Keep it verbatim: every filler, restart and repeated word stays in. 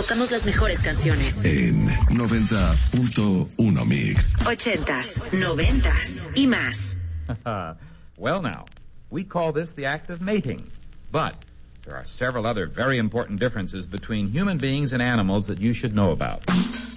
tocamos las mejores canciones. En noventa punto uno Mix. Ochentas, noventas y más. Well now, we call this the act of mating. But there are several other very important differences between human beings and animals that you should know about.